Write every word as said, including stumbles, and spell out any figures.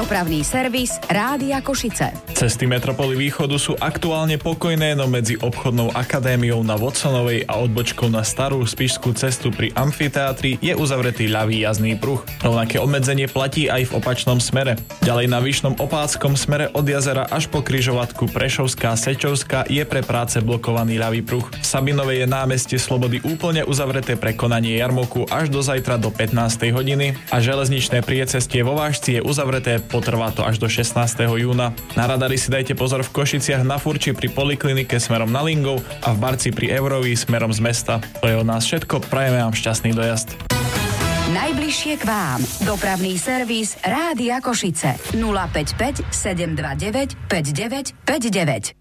Dopravný servis Rádia Košice. Cesty metropoly východu sú aktuálne pokojné, no medzi obchodnou akadémiou na Watsonovej a odbočkou na starú spišskú cestu pri amfiteátri je uzavretý ľavý jazdný pruh. Rovnaké obmedzenie platí aj v opačnom smere. Ďalej na Vyšnom Opátskom smere od jazera až po križovatku Prešovská Sečovská je pre práce blokovaný ľavý pruh. V Sabinovej je námestie Slobody úplne uzavreté pre konanie jarmoku až do zajtra do pätnástej hodiny a železničné priecestie vo Vážci je uzavreté, potrvá to až do šestnásteho júna. Na radari si dajte pozor v Košiciach na Furči pri poliklinike smerom na Lingov a v Barci pri Eurovi smerom z mesta. To je od nás všetko, prajeme vám šťastný dojazd. Najbližšie k vám. Dopravný servis Rádia Košice. nula päť päť sedem dva deväť päť deväť päť deväť.